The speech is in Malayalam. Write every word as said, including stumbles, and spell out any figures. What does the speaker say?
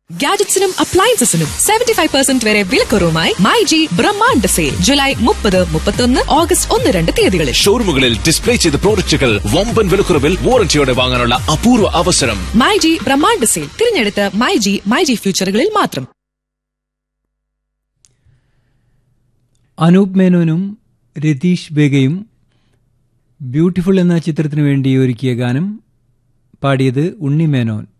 ഗാഡ്ജറ്റ്സിനും അപ്ലയൻസസിനും സെവന്റി ഫൈവ് പെർസെന്റ് വരെ വിലക്കുറവുമായി my G Brahmanda sale July മുപ്പത് മുപ്പത്തൊന്ന് ഓഗസ്റ്റ് ഒന്ന് രണ്ട് തീയതികളിൽ ഷോറൂമുകളിൽ ഡിസ്പ്ലേ ചെയ്ത പ്രോഡക്റ്റുകൾ വമ്പൻ വിലക്കുറവിൽ വാറന്റിയോടെ വാങ്ങാനുള്ള അപൂർവ അവസരം. മൈ ജി ബ്രഹ്മാണ്ഡ സെയിൽ തിരഞ്ഞെടുത്ത മൈ ജി മൈ ജി ഫ്യൂച്ചറുകളിൽ മാത്രം. അനൂപ് മേനോനും രതീഷ് ബേഗയും ബ്യൂട്ടിഫുൾ എന്ന ചിത്രത്തിനു വേണ്ടി ഒരുക്കിയ ഗാനം പാടിയത് ഉണ്ണി മേനോൻ.